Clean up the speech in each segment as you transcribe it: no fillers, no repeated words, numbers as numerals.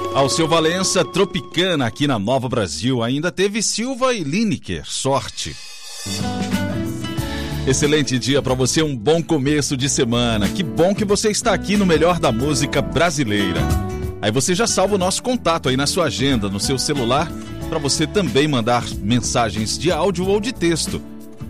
Alceu Valença, Tropicana, aqui na Nova Brasil. Ainda teve Silva e Lineker, Sorte. Excelente dia para você, um bom começo de semana. Que bom que você está aqui no melhor da música brasileira. Aí você já salva o nosso contato aí na sua agenda, no seu celular, para você também mandar mensagens de áudio ou de texto.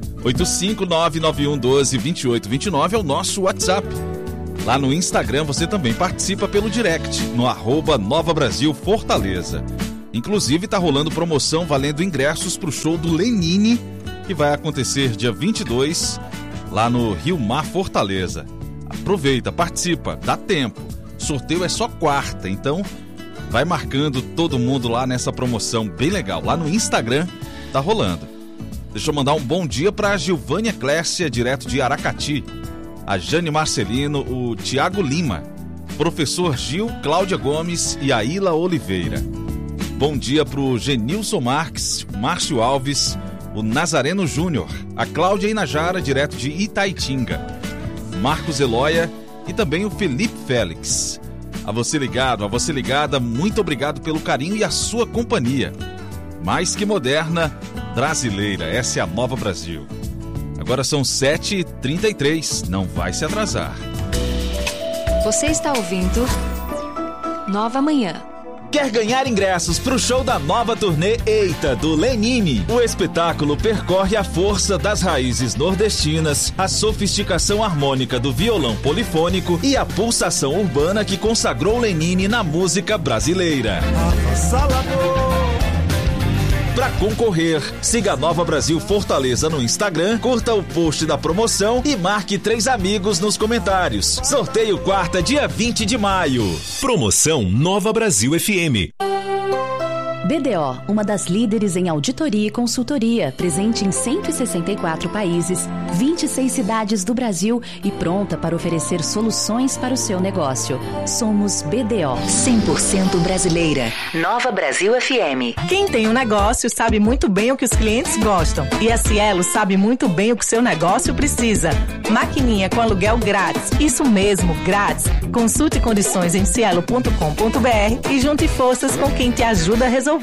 85991122829 é o nosso WhatsApp. Lá no Instagram você também participa pelo direct, no @Nova Brasil Fortaleza. Inclusive tá rolando promoção valendo ingressos pro show do Lenine, que vai acontecer dia 22, lá no Rio Mar Fortaleza. Aproveita, participa, dá tempo. Sorteio é só quarta, então vai marcando todo mundo lá nessa promoção bem legal. Lá no Instagram tá rolando. Deixa eu mandar um bom dia pra Gilvânia Clécia, direto de Aracati. A Jane Marcelino, o Tiago Lima, professor Gil, Cláudia Gomes e a Ila Oliveira. Bom dia pro Genilson Marques, Márcio Alves, o Nazareno Júnior, a Cláudia Inajara, direto de Itaitinga, Marcos Eloia e também o Felipe Félix. A você ligado, a você ligada, muito obrigado pelo carinho e a sua companhia. Mais que moderna, brasileira, essa é a Nova Brasil. Agora são 7h33, não vai se atrasar. Você está ouvindo Nova Manhã. Quer ganhar ingressos para o show da nova turnê Eita, do Lenine? O espetáculo percorre a força das raízes nordestinas, a sofisticação harmônica do violão polifônico e a pulsação urbana que consagrou Lenine na música brasileira. Para concorrer, siga a Nova Brasil Fortaleza no Instagram, curta o post da promoção e marque 3 amigos nos comentários. Sorteio quarta, dia 20 de maio. Promoção Nova Brasil FM. BDO, uma das líderes em auditoria e consultoria, presente em 164 países, 26 cidades do Brasil e pronta para oferecer soluções para o seu negócio. Somos BDO, 100% brasileira. Nova Brasil FM. Quem tem um negócio sabe muito bem o que os clientes gostam. E a Cielo sabe muito bem o que o seu negócio precisa. Maquininha com aluguel grátis. Isso mesmo, grátis. Consulte condições em cielo.com.br e junte forças com quem te ajuda a resolver.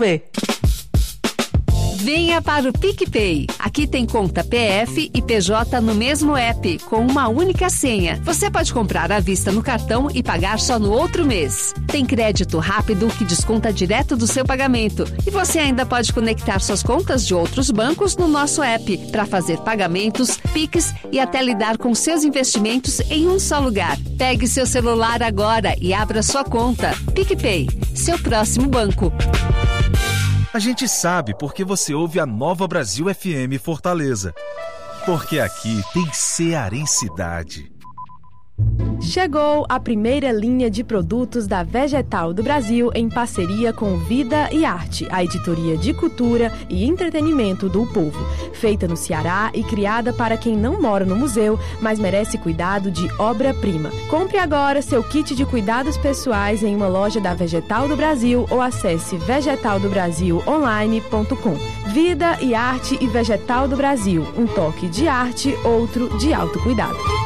Venha para o PicPay. Aqui tem conta PF e PJ no mesmo app, com uma única senha. Você pode comprar à vista no cartão e pagar só no outro mês. Tem crédito rápido que desconta direto do seu pagamento. E você ainda pode conectar suas contas de outros bancos no nosso app para fazer pagamentos, Pix e até lidar com seus investimentos em um só lugar. Pegue seu celular agora e abra sua conta. PicPay, seu próximo banco. A gente sabe porque você ouve a Nova Brasil FM Fortaleza. Porque aqui tem cearensidade. Chegou a primeira linha de produtos da Vegetal do Brasil em parceria com Vida e Arte, a editoria de cultura e entretenimento do povo. Feita no Ceará e criada para quem não mora no museu, mas merece cuidado de obra-prima. Compre agora seu kit de cuidados pessoais em uma loja da Vegetal do Brasil ou acesse vegetaldobrasilonline.com. Vida e Arte e Vegetal do Brasil, um toque de arte, outro de autocuidado.